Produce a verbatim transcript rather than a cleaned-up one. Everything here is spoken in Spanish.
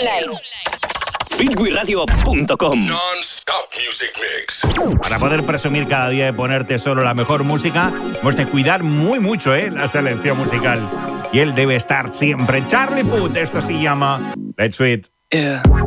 online. fitwithradio punto com. Non-stop music mix. Para poder presumir cada día de ponerte solo la mejor música, hemos de cuidar muy mucho ¿eh? la selección musical. Y él debe estar siempre. Charlie Puth, esto se llama Let's Sweet. Yeah.